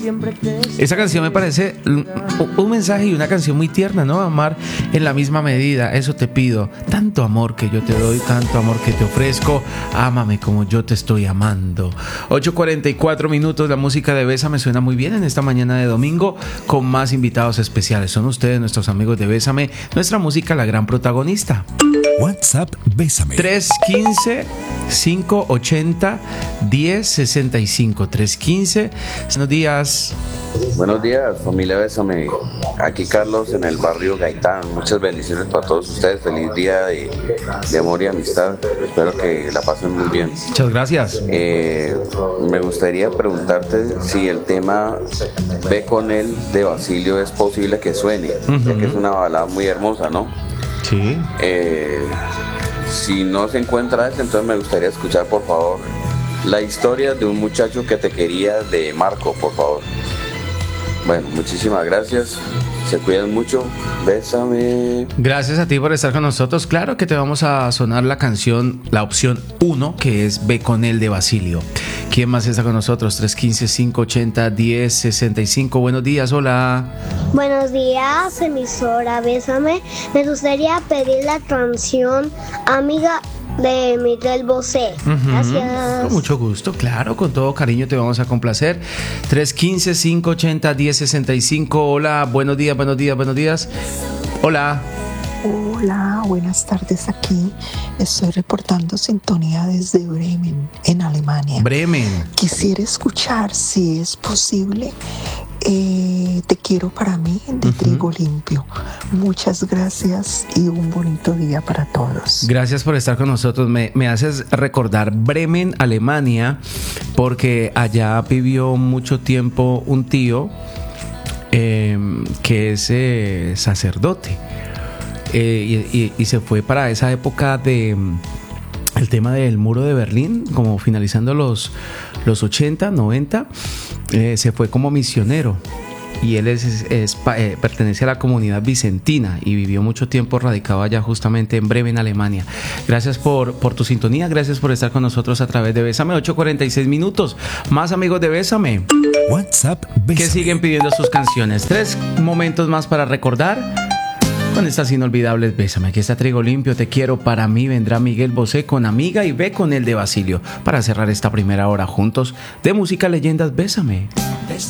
Esa canción me parece un mensaje y una canción muy tierna, ¿no? Amar en la misma medida, eso te pido. Tanto amor que yo te doy, tanto amor que te ofrezco. Ámame como yo te estoy amando. 8:44 minutos, la música de Bésame suena muy bien en esta mañana de domingo con más invitados especiales. Son ustedes, nuestros amigos de Bésame, nuestra música, la gran protagonista. WhatsApp Bésame 315-580-1065. 315. Buenos días. Buenos días, familia Bésame. Aquí Carlos en el barrio Gaitán. Muchas bendiciones para todos ustedes. Feliz día de amor y amistad. Espero que la pasen muy bien. Muchas gracias. Me gustaría preguntarte si el tema Ve con él de Basilio es posible que suene, ya que es una balada muy hermosa, ¿no? Sí. Si no se encuentra eso, entonces me gustaría escuchar, por favor, la historia de un muchacho que te quería de Marco, por favor. Bueno, muchísimas gracias. Se cuidan mucho. Bésame. Gracias a ti por estar con nosotros. Claro que te vamos a sonar la canción, la opción 1, que es Ve con él de Basilio. ¿Quién más está con nosotros? 315-580-1065. Buenos días, hola. Buenos días, emisora Bésame. Me gustaría pedir la canción Amiga de Miguel Bosé. Gracias. Con mucho gusto, claro, con todo cariño te vamos a complacer. 315-580-1065. Hola, buenos días, buenos días, buenos días. Hola. Hola, buenas tardes aquí. Estoy reportando sintonía desde Bremen, en Alemania. Bremen. Quisiera escuchar, si es posible, Te quiero para mí, de Trigo Limpio. Muchas gracias y un bonito día para todos. Gracias por estar con nosotros. Me haces recordar Bremen, Alemania, porque allá vivió mucho tiempo un tío que es sacerdote. Y se fue para esa época de el tema del muro de Berlín, como finalizando los 80, 90, se fue como misionero. Y él pertenece a la comunidad vicentina y vivió mucho tiempo radicado allá justamente en Bremen, Alemania. Gracias por tu sintonía, gracias por estar con nosotros a través de Bésame. 8:46 minutos. Más amigos de Bésame. WhatsApp Bésame. Que siguen pidiendo sus canciones. 3 momentos más para recordar con estas inolvidables Bésame. Aquí está Trigo Limpio, Te quiero para mí. Vendrá Miguel Bosé con Amiga y Ve con él de Basilio para cerrar esta primera hora juntos de música leyendas. Bésame. Desde